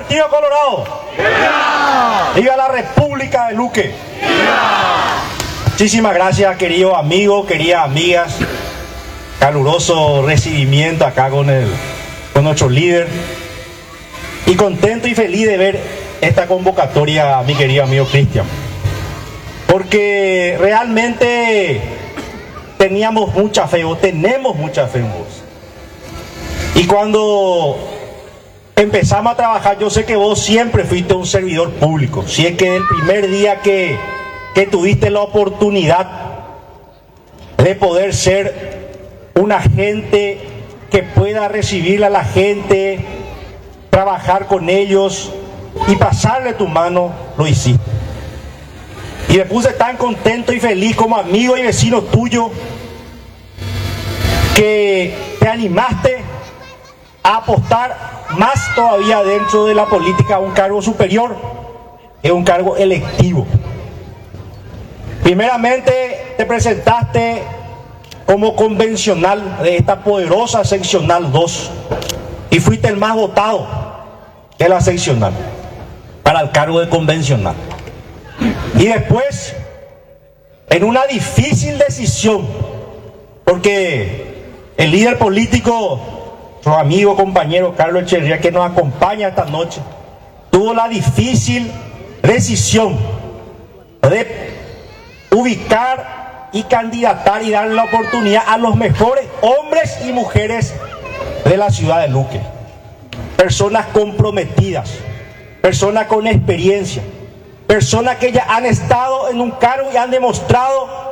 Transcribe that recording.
Partido Colorado! ¡Viva! ¡Viva la República de Luque! ¡Viva! Muchísimas gracias, queridos amigos, queridas amigas. Caluroso recibimiento acá con nuestro líder. Y contento y feliz de ver esta convocatoria, mi querido amigo Cristian. Porque realmente teníamos mucha fe, o tenemos mucha fe en vos. Y cuando empezamos a trabajar, yo sé que vos siempre fuiste un servidor público. Si es que el primer día que tuviste la oportunidad de poder ser un agente que pueda recibir a la gente, trabajar con ellos y pasarle tu mano, lo hiciste. Y me puse tan contento y feliz como amigo y vecino tuyo que te animaste a apostar más todavía dentro de la política a un cargo superior, es un cargo electivo. Primeramente te presentaste como convencional de esta poderosa seccional 2 y fuiste el más votado de la seccional para el cargo de convencional. Y después, en una difícil decisión, porque el líder político, nuestro amigo, compañero Carlos Echeverría, que nos acompaña esta noche, tuvo la difícil decisión de ubicar y candidatar y darle la oportunidad a los mejores hombres y mujeres de la ciudad de Luque. Personas comprometidas, personas con experiencia, personas que ya han estado en un cargo y han demostrado